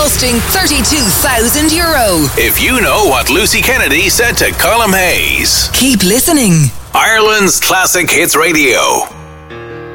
costing €32,000. If you know what Lucy Kennedy said to Colm Hayes. Keep listening. Ireland's Classic Hits Radio.